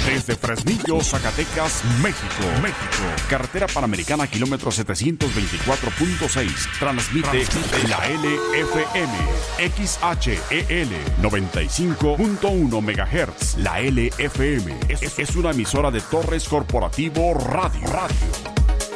Desde Fresnillo, Zacatecas, México. Carretera Panamericana, kilómetro 724.6. Transmite la LFM, XHEL 95.1 MHz. La LFM es una emisora de Torres Corporativo Radio.